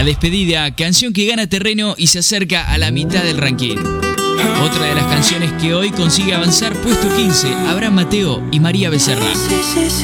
despedida, canción que gana terreno y se acerca a la mitad del ranking. Otra de las canciones que hoy consigue avanzar, puesto 15, Abraham Mateo y María Becerra. Sí,